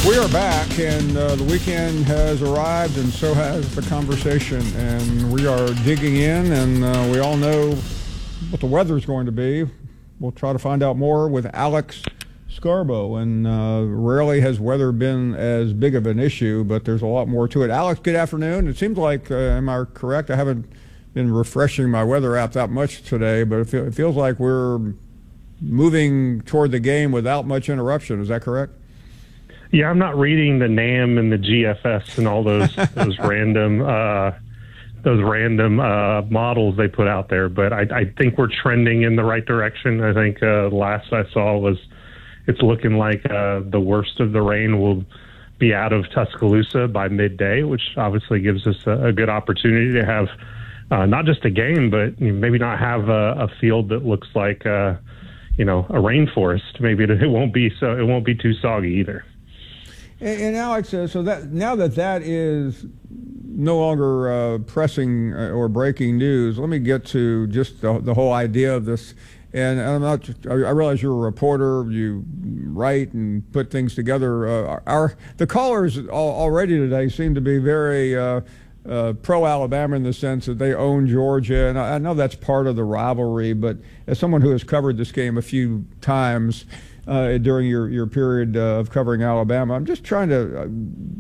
We are back, and the weekend has arrived, and so has the conversation. And we are digging in, and we all know what the weather is going to be. We'll try to find out more with Alex Scarbo. And rarely has weather been as big of an issue, but there's a lot more to it. Alex, good afternoon. It seems like, am I correct? I haven't been refreshing my weather app that much today, but it feels like we're moving toward the game without much interruption. Is that correct? Yeah, I'm not reading the NAM and the GFS and all those random models they put out there, but I think we're trending in the right direction. I think last I saw was it's looking like the worst of the rain will be out of Tuscaloosa by midday, which obviously gives us a good opportunity to have not just a game, but maybe not have a field that looks like a rainforest. Maybe it won't be too soggy either. And Alex, so that now that is no longer pressing or breaking news, let me get to just the whole idea of this. And I realize you're a reporter, you write and put things together. The callers already today seem to be very pro-Alabama in the sense that they own Georgia, and I know that's part of the rivalry, but as someone who has covered this game a few times during your period of covering Alabama, I'm just trying to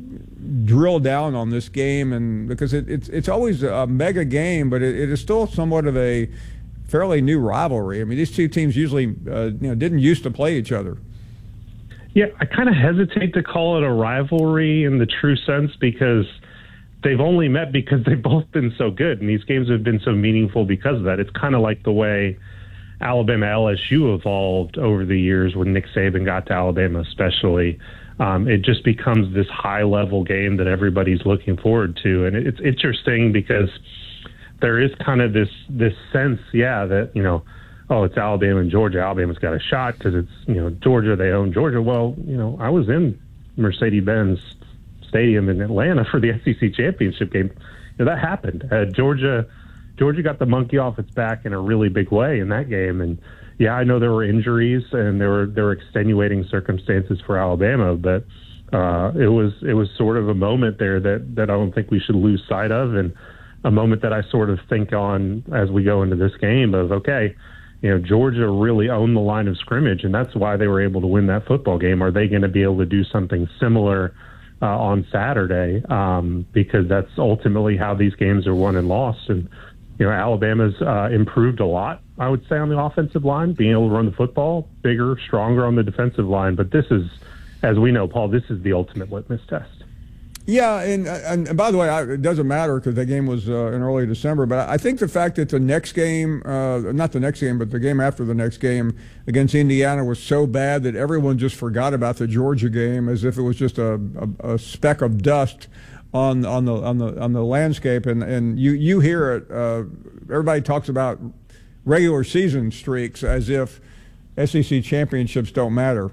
drill down on this game, and because it's always a mega game, but it is still somewhat of a fairly new rivalry. I mean, these two teams usually didn't used to play each other. Yeah, I kind of hesitate to call it a rivalry in the true sense because they've only met because they've both been so good, and these games have been so meaningful because of that. It's kind of like the way Alabama LSU evolved over the years when Nick Saban got to Alabama, especially. It just becomes this high-level game that everybody's looking forward to, and it's interesting because there is kind of this sense, that it's Alabama and Georgia. Alabama's got a shot because it's Georgia. They own Georgia. Well, I was in Mercedes-Benz Stadium in Atlanta for the SEC championship game. That happened. Georgia got the monkey off its back in a really big way in that game. And I know there were injuries and there were extenuating circumstances for Alabama, but it was sort of a moment there that I don't think we should lose sight of, and a moment that I sort of think on as we go into this game of, okay, Georgia really owned the line of scrimmage, and that's why they were able to win that football game. Are they going to be able to do something similar on Saturday? Because that's ultimately how these games are won and lost. And Alabama's improved a lot, I would say, on the offensive line, being able to run the football, bigger, stronger on the defensive line. But this is, as we know, Paul, this is the ultimate litmus test. Yeah, and by the way, it doesn't matter because that game was in early December. But I think the fact that the next game, not the next game, but the game after the next game against Indiana was so bad that everyone just forgot about the Georgia game as if it was just a speck of dust on the landscape. And you hear it. Everybody talks about regular season streaks as if SEC championships don't matter.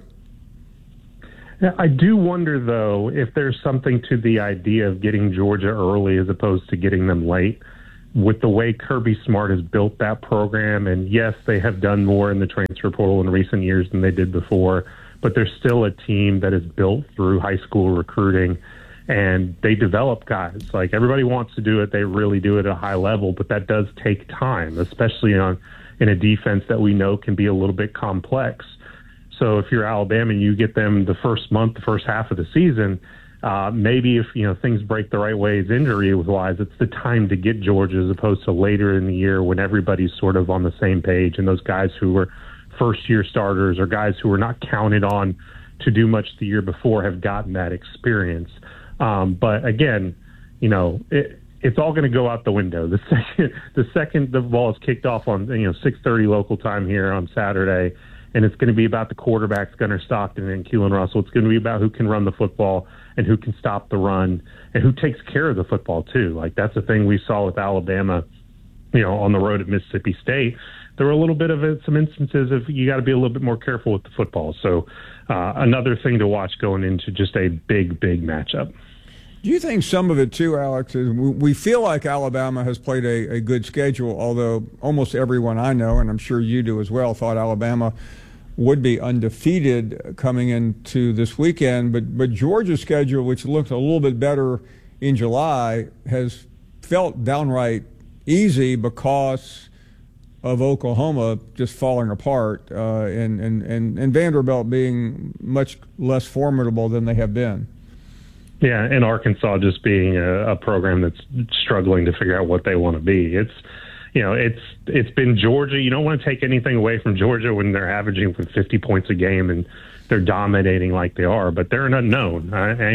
I do wonder, though, if there's something to the idea of getting Georgia early as opposed to getting them late. With the way Kirby Smart has built that program, and yes, they have done more in the transfer portal in recent years than they did before, but they're still a team that is built through high school recruiting, and they develop guys. Like, everybody wants to do it. They really do it at a high level, but that does take time, especially in a defense that we know can be a little bit complex. So if you're Alabama and you get them the first half of the season, maybe if things break the right ways injury-wise, it's the time to get Georgia as opposed to later in the year when everybody's sort of on the same page, and those guys who were first-year starters or guys who were not counted on to do much the year before have gotten that experience. But again, it's all going to go out the window. The second the ball is kicked off on 6:30 local time here on Saturday. And it's going to be about the quarterbacks, Gunnar Stockton and Keelan Russell. It's going to be about who can run the football and who can stop the run and who takes care of the football, too. Like, that's the thing we saw with Alabama, on the road at Mississippi State. There were a little bit of some instances of you got to be a little bit more careful with the football. So another thing to watch going into just a big, big matchup. Do you think some of it, too, Alex, is we feel like Alabama has played a good schedule, although almost everyone I know, and I'm sure you do as well, thought Alabama would be undefeated coming into this weekend. But Georgia's schedule, which looked a little bit better in July, has felt downright easy because of Oklahoma just falling apart and Vanderbilt being much less formidable than they have been. Yeah, and Arkansas just being a program that's struggling to figure out what they want to be. It's been Georgia. You don't want to take anything away from Georgia when they're averaging 50 points a game and they're dominating like they are, but they're an unknown.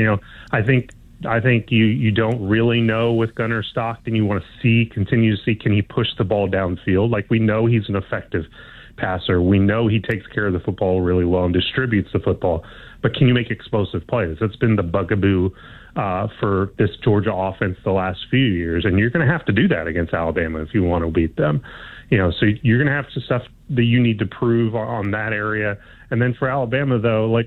I think you don't really know with Gunnar Stockton. You want to continue to see, can he push the ball downfield? Like, we know he's an effective passer. We know he takes care of the football really well and distributes the football. But can you make explosive plays? That's been the bugaboo for this Georgia offense the last few years, and you're going to have to do that against Alabama if you want to beat them. So you're going to have some stuff that you need to prove on that area. And then for Alabama, though,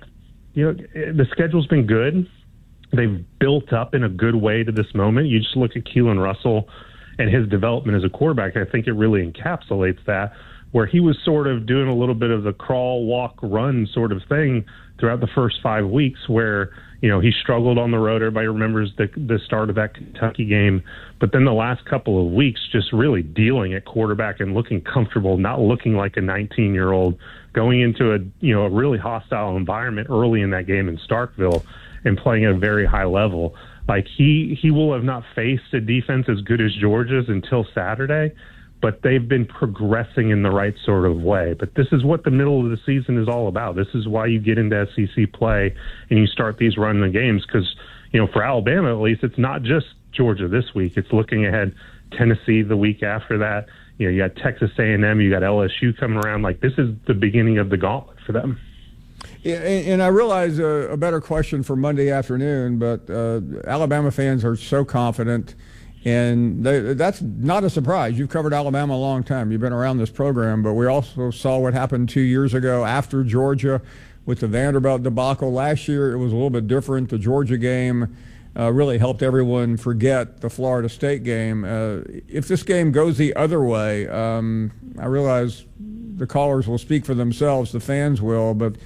the schedule's been good. They've built up in a good way to this moment. You just look at Keelan Russell and his development as a quarterback. I think it really encapsulates that, where he was sort of doing a little bit of the crawl, walk, run sort of thing throughout the first 5 weeks, where he struggled on the road. Everybody remembers the start of that Kentucky game. But then the last couple of weeks, just really dealing at quarterback and looking comfortable, not looking like a 19-year-old, going into a really hostile environment early in that game in Starkville and playing at a very high level. Like, he will have not faced a defense as good as Georgia's until Saturday, but they've been progressing in the right sort of way. But this is what the middle of the season is all about. This is why you get into SEC play and you start these running games, because, for Alabama at least, it's not just Georgia this week. It's looking ahead, Tennessee the week after that. You got Texas A&M, you got LSU coming around. Like, this is the beginning of the gauntlet for them. Yeah, and I realize a better question for Monday afternoon, but Alabama fans are so confident. And that's not a surprise. You've covered Alabama a long time. You've been around this program, but we also saw what happened 2 years ago after Georgia with the Vanderbilt debacle. Last year, it was a little bit different. The Georgia game really helped everyone forget the Florida State game. If this game goes the other way, I realize the callers will speak for themselves, the fans will, but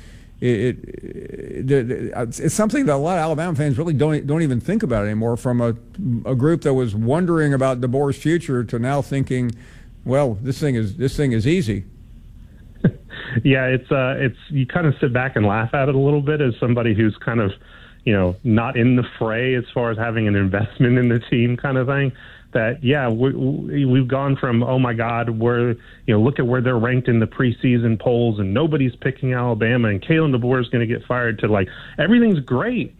it's something that a lot of Alabama fans really don't even think about anymore. From a group that was wondering about DeBoer's future to now thinking, well, this thing is easy. Yeah, it's you kind of sit back and laugh at it a little bit as somebody who's kind of not in the fray as far as having an investment in the team kind of thing. That, yeah, we've gone from, oh my God, look at where they're ranked in the preseason polls and nobody's picking Alabama and Kalen DeBoer is going to get fired, to like, everything's great.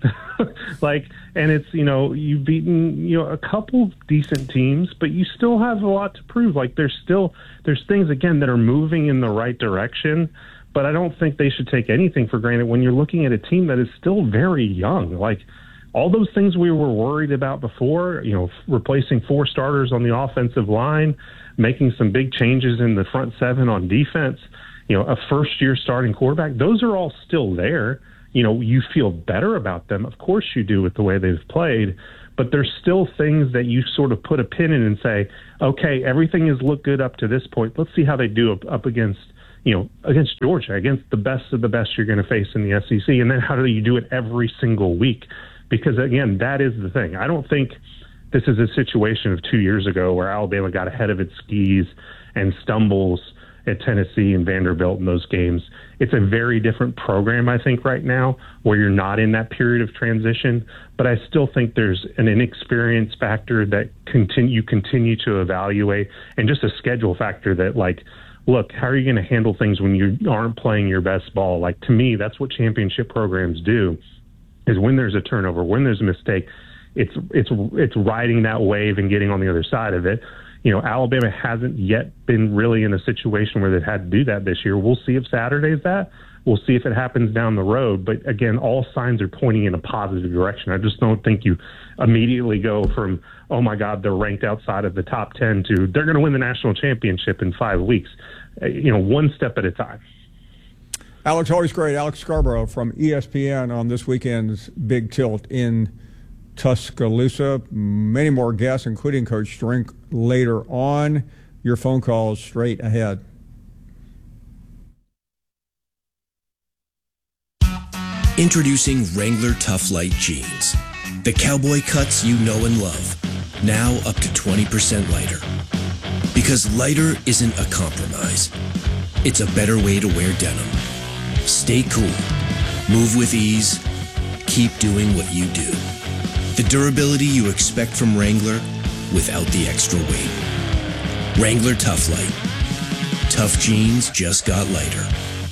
And it's, you've beaten, a couple decent teams, but you still have a lot to prove. Like, there's things, again, that are moving in the right direction, but I don't think they should take anything for granted when you're looking at a team that is still very young. Like, all those things we were worried about before, replacing 4 starters on the offensive line, making some big changes in the front 7 on defense, a first-year starting quarterback, those are all still there. You feel better about them. Of course you do with the way they've played, but there's still things that you sort of put a pin in and say, okay, everything has looked good up to this point. Let's see how they do up against Georgia, against the best of the best you're going to face in the SEC. And then how do you do it every single week? Because, again, that is the thing. I don't think this is a situation of 2 years ago where Alabama got ahead of its skis and stumbles at Tennessee and Vanderbilt in those games. It's a very different program, I think, right now, where you're not in that period of transition. But I still think there's an inexperience factor that you continue to evaluate, and just a schedule factor that, like, look, how are you going to handle things when you aren't playing your best ball? Like, to me, that's what championship programs do. Is when there's a turnover, when there's a mistake, it's riding that wave and getting on the other side of it. Alabama hasn't yet been really in a situation where they've had to do that this year. We'll see if Saturday's that. We'll see if it happens down the road. But again, all signs are pointing in a positive direction. I just don't think you immediately go from, oh my God, they're ranked outside of the top 10 to they're going to win the national championship in 5 weeks. One step at a time. Alex, always great. Alex Scarborough from ESPN on this weekend's Big Tilt in Tuscaloosa. Many more guests, including Coach Strink, later on. Your phone calls straight ahead. Introducing Wrangler Tough Light Jeans. The cowboy cuts you know and love. Now up to 20% lighter. Because lighter isn't a compromise. It's a better way to wear denim. Stay cool. Move with ease. Keep doing what you do. The durability you expect from Wrangler without the extra weight. Wrangler Tough Light. Tough jeans just got lighter.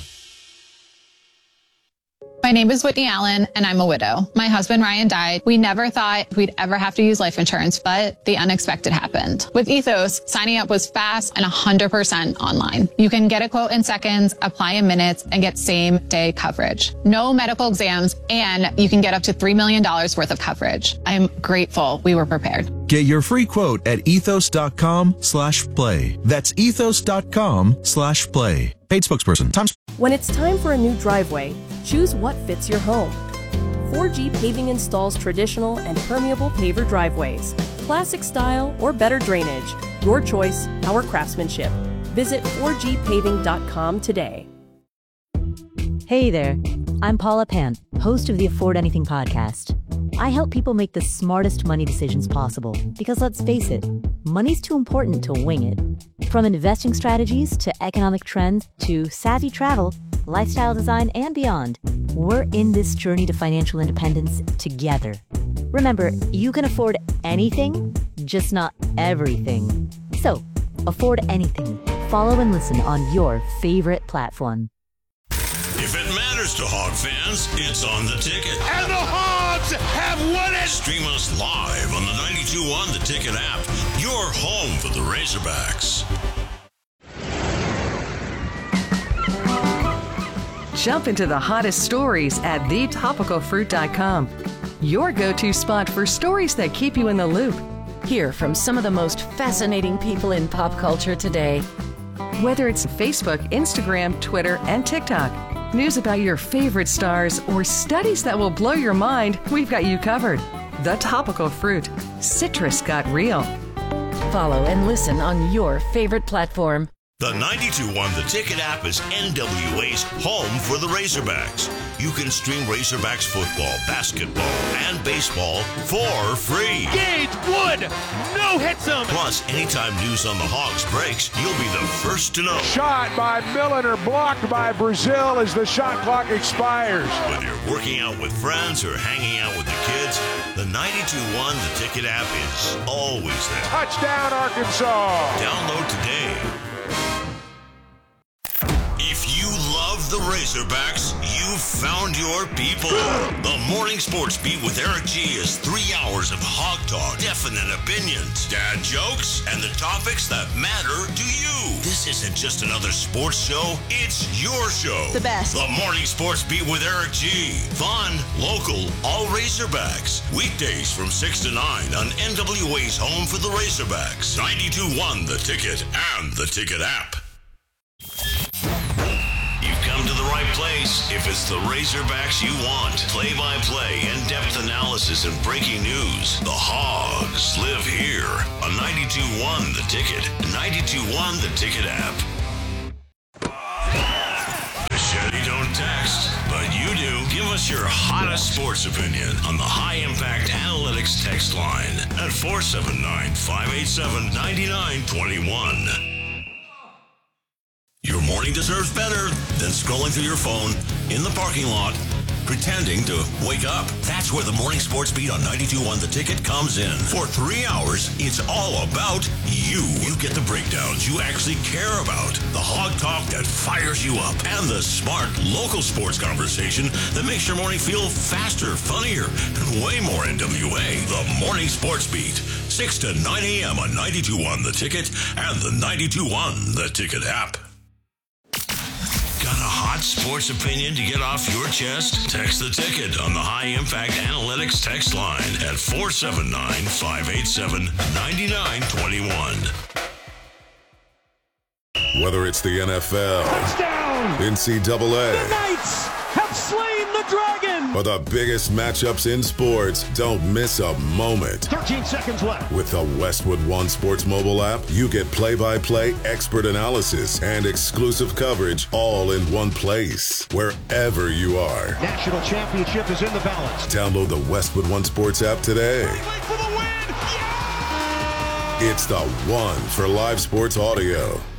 My name is Whitney Allen, and I'm a widow. My husband, Ryan, died. We never thought we'd ever have to use life insurance, but the unexpected happened. With Ethos, signing up was fast and 100% online. You can get a quote in seconds, apply in minutes, and get same-day coverage. No medical exams, and you can get up to $3 million worth of coverage. I'm grateful we were prepared. Get your free quote at ethos.com/play. That's ethos.com/play. Paid spokesperson. When it's time for a new driveway, choose what fits your home. 4G Paving installs traditional and permeable paver driveways, classic style or better drainage. Your choice, our craftsmanship. Visit 4gpaving.com today. Hey there, I'm Paula Pant, host of the Afford Anything podcast. I help people make the smartest money decisions possible because let's face it, money's too important to wing it. From investing strategies to economic trends to savvy travel, lifestyle design, and beyond, we're in this journey to financial independence together. Remember, you can afford anything, just not everything. So, afford anything. Follow and listen on your favorite platform. If it matters to Hog fans, it's on the ticket. And the Hogs have won it! Stream us live on the 92.1 The Ticket app, your home for the Razorbacks. Jump into the hottest stories at thetopicalfruit.com. Your go-to spot for stories that keep you in the loop. Hear from some of the most fascinating people in pop culture today. Whether it's Facebook, Instagram, Twitter, and TikTok, news about your favorite stars, or studies that will blow your mind, we've got you covered. The Topical Fruit. Citrus got real. Follow and listen on your favorite platform. The 92.1 The Ticket app is NWA's home for the Razorbacks. You can stream Razorbacks football, basketball, and baseball for free. Gage Wood, no hits him. Plus, anytime news on the Hogs breaks, you'll be the first to know. Shot by Milliner, blocked by Brazil as the shot clock expires. Whether you're working out with friends or hanging out with the kids, the 92.1 The Ticket app is always there. Touchdown, Arkansas. Download today. If you love the Razorbacks, you've found your people. The Morning Sports Beat with Eric G is 3 hours of hog talk, definite opinions, dad jokes, and the topics that matter to you. This isn't just another sports show, it's your show. The best. The Morning Sports Beat with Eric G. Fun, local, all Razorbacks. Weekdays from 6 to 9 on NWA's home for the Razorbacks. 92.1 The Ticket and The Ticket app. You've come to the right place if it's the Razorbacks you want. Play-by-play, in-depth analysis, and breaking news. The Hogs live here on 92.1 The Ticket, 92.1 The Ticket app. Machete don't text, but you do. Give us your hottest sports opinion on the High Impact Analytics text line at 479-587-9921. Your morning deserves better than scrolling through your phone in the parking lot, pretending to wake up. That's where the Morning Sports Beat on 92.1 The Ticket comes in. For 3 hours, it's all about you. You get the breakdowns you actually care about, the hog talk that fires you up, and the smart local sports conversation that makes your morning feel faster, funnier, and way more NWA. The Morning Sports Beat, 6 to 9 a.m. on 92.1 The Ticket and the 92.1 The Ticket app. Got a hot sports opinion to get off your chest? Text The Ticket on the High Impact Analytics text line at 479-587-9921. Whether it's the NFL, Touchdown! NCAA, The Knights have slain the Dragon! For the biggest matchups in sports, don't miss a moment. 13 seconds left. With the Westwood One Sports mobile app, you get play-by-play expert analysis and exclusive coverage all in one place, wherever you are. National championship is in the balance. Download the Westwood One Sports app today. For the win! Yeah! It's the one for live sports audio.